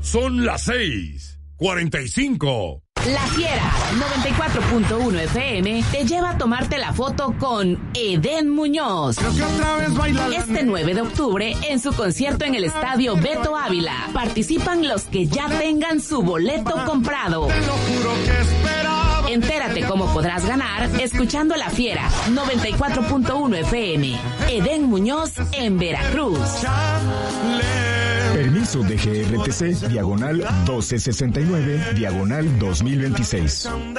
Son las 6:45. La Fiera 94.1 FM te lleva a tomarte la foto con Edén Muñoz. Este 9 de octubre en su concierto en el Estadio Beto Ávila. Participan los que ya tengan su boleto comprado. Entérate cómo podrás ganar escuchando La Fiera 94.1 FM. Edén Muñoz en Veracruz. Permiso de GRTC, diagonal 1269, diagonal 2026.